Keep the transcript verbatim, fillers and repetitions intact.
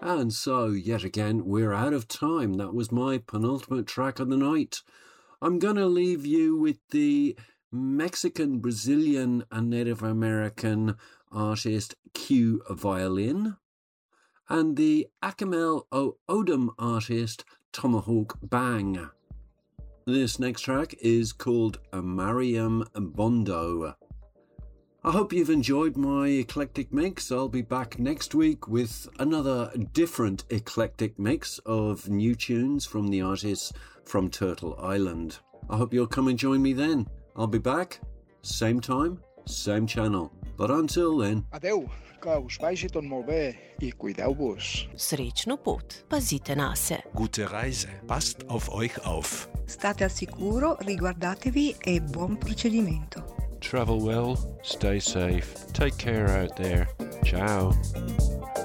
And so, yet again, we're out of time. That was my penultimate track of the night. I'm going to leave you with the Mexican, Brazilian and Native American artist Q Violin and the Akamel O Odom artist Tomahawk Bang. This next track is called Mariam Bondo. I hope you've enjoyed my eclectic mix. I'll be back next week with another different eclectic mix of new tunes from the artists from Turtle Island. I hope you'll come and join me then. I'll be back, same time, same channel. But until then... Adeu, que us vagi tot molt bé i cuideu-vos. Srećnu put, pazite na se. Gute Reise, passt auf euch auf. State al sicuro, riguardatevi e buon procedimento. Travel well, stay safe, take care out there. Ciao.